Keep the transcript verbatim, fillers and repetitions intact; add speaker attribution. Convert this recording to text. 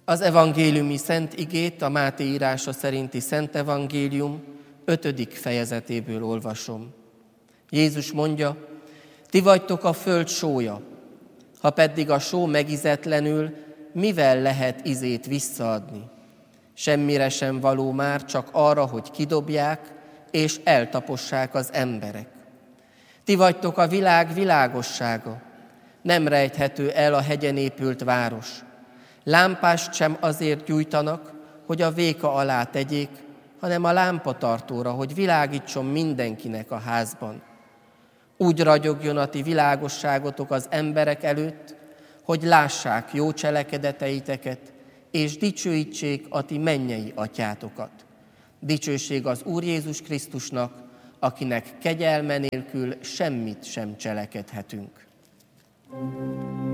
Speaker 1: Az evangéliumi szent igét a Máté írása szerinti Szent Evangélium ötödik fejezetéből olvasom. Jézus mondja, ti vagytok a föld sója, ha pedig a só megizetlenül, mivel lehet ízét visszaadni? Semmire sem való már, csak arra, hogy kidobják és eltapossák az emberek. Ti vagytok a világ világossága, nem rejthető el a hegyen épült város. Lámpást sem azért gyújtanak, hogy a véka alá tegyék, hanem a lámpatartóra, hogy világítson mindenkinek a házban. Úgy ragyogjon a ti világosságotok az emberek előtt, hogy lássák jó cselekedeteiteket, és dicsőítsék a ti mennyei atyátokat. Dicsőség az Úr Jézus Krisztusnak, akinek kegyelme nélkül semmit sem cselekedhetünk.